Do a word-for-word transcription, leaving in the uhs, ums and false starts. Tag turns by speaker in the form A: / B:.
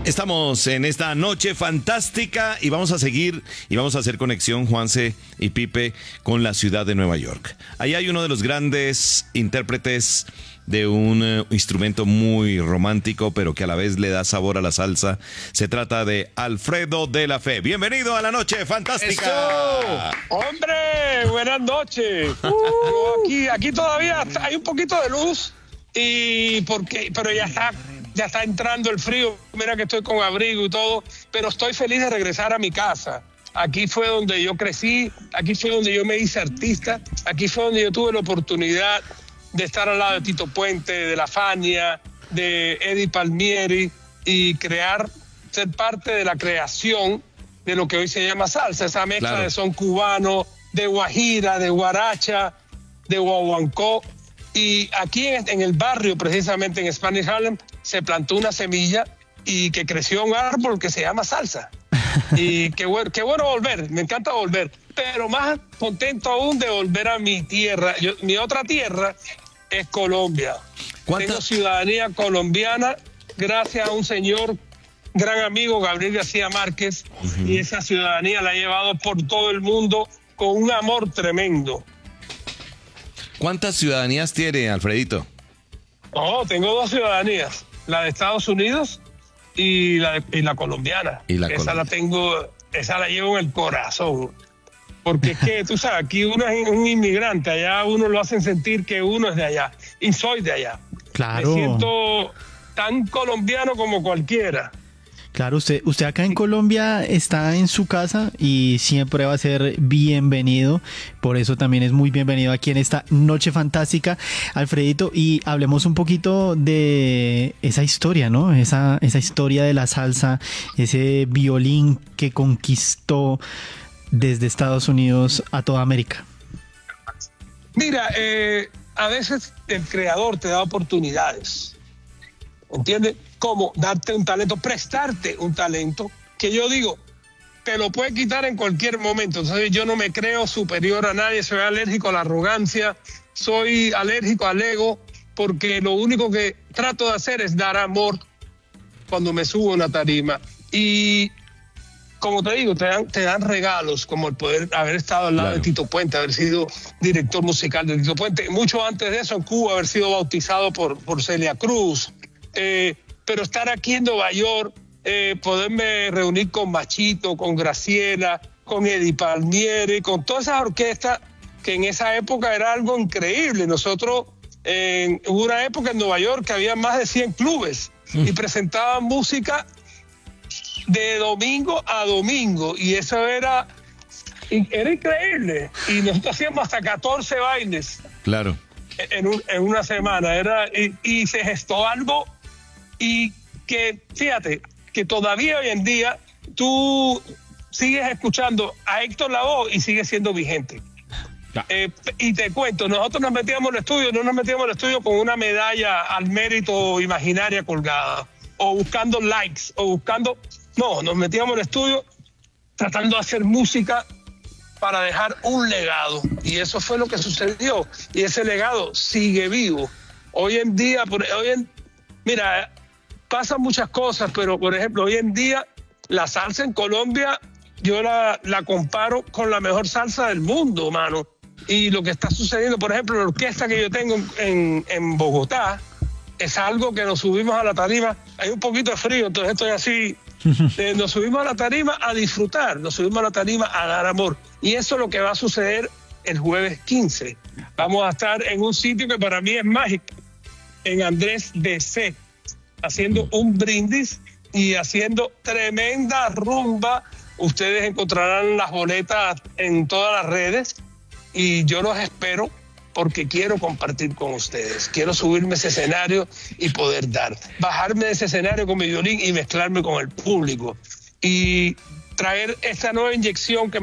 A: Estamos en esta noche fantástica y vamos a seguir y vamos a hacer conexión, Juanse y Pipe, con la ciudad de Nueva York. Ahí hay uno de los grandes intérpretes de un uh, instrumento muy romántico, pero que a la vez le da sabor a la salsa. Se trata de Alfredo de la Fe. Bienvenido a la noche fantástica.
B: ¡Eso! ¡Hombre! Buenas noches. Uh. Aquí, aquí todavía hay un poquito de luz, y porque, pero ya está, ya está entrando el frío. Mira que estoy con abrigo y todo, pero estoy feliz de regresar a mi casa. Aquí fue donde yo crecí, aquí fue donde yo me hice artista, aquí fue donde yo tuve la oportunidad de estar al lado de Tito Puente, de La Fania, de Eddie Palmieri, y crear, ser parte de la creación de lo que hoy se llama salsa, esa mezcla claro. de son cubano, de guajira, de guaracha, de guaguancó. Y aquí en, en el barrio, precisamente en Spanish Harlem, se plantó una semilla y que creció un árbol que se llama salsa. Y qué bueno, qué bueno volver, me encanta volver, pero más contento aún de volver a mi tierra. Yo, mi otra tierra es Colombia. ¿Cuánta? Tengo ciudadanía colombiana gracias a un señor, gran amigo, Gabriel García Márquez, uh-huh. y esa ciudadanía la ha llevado por todo el mundo con un amor tremendo.
A: ¿Cuántas ciudadanías tiene, Alfredito?
B: Oh, tengo dos ciudadanías, la de Estados Unidos y la, de, y la colombiana. ¿Y la esa Colombia? La tengo, esa la llevo en el corazón. Porque es que, tú sabes, aquí uno es un inmigrante, allá uno lo hacen sentir que uno es de allá. Y soy de allá.
C: Claro.
B: Me siento tan colombiano como cualquiera.
C: Claro, usted, usted acá en Colombia está en su casa y siempre va a ser bienvenido. Por eso también es muy bienvenido aquí en esta noche fantástica, Alfredito. Y hablemos un poquito de esa historia, ¿no? Esa, esa historia de la salsa, ese violín que conquistó desde Estados Unidos a toda América.
B: Mira, eh, a veces el creador te da oportunidades, ¿entiendes? Como darte un talento, prestarte un talento, que yo digo, te lo puede quitar en cualquier momento. Entonces yo no me creo superior a nadie, soy alérgico a la arrogancia, soy alérgico al ego, porque lo único que trato de hacer es dar amor cuando me subo a una tarima. Y como te digo, te dan, te dan regalos, como el poder haber estado al lado claro. de Tito Puente, haber sido director musical de Tito Puente, mucho antes de eso en Cuba, haber sido bautizado por, por Celia Cruz, eh, pero estar aquí en Nueva York, eh, poderme reunir con Machito, con Graciela, con Eddie Palmieri, con todas esas orquestas que en esa época era algo increíble. Nosotros, eh, hubo una época en Nueva York que había más de cien clubes mm. y presentaban música de domingo a domingo, y eso era, era increíble. Y nosotros hacíamos hasta catorce bailes.
A: Claro.
B: En, un, en una semana. Era, y, y se gestó algo, y que, fíjate, que todavía hoy en día tú sigues escuchando a Héctor Lavoe y sigue siendo vigente. Ah. Eh, y te cuento, nosotros nos metíamos al estudio, no nos metíamos al estudio con una medalla al mérito imaginaria colgada, o buscando likes, o buscando... No, nos metíamos al estudio tratando de hacer música para dejar un legado, y eso fue lo que sucedió, y ese legado sigue vivo. Hoy en día, por, hoy en, mira, pasan muchas cosas, pero por ejemplo, hoy en día la salsa en Colombia, yo la, la comparo con la mejor salsa del mundo, mano. Y lo que está sucediendo, por ejemplo, la orquesta que yo tengo en, en Bogotá, es algo que nos subimos a la tarima, hay un poquito de frío, entonces estoy así, eh, nos subimos a la tarima a disfrutar, nos subimos a la tarima a dar amor. Y eso es lo que va a suceder el jueves quince. Vamos a estar en un sitio que para mí es mágico, en Andrés D C, haciendo un brindis y haciendo tremenda rumba. Ustedes encontrarán las boletas en todas las redes, y yo los espero porque quiero compartir con ustedes. Quiero subirme a ese escenario y poder dar. Bajarme de ese escenario con mi violín y mezclarme con el público. Y traer esta nueva inyección que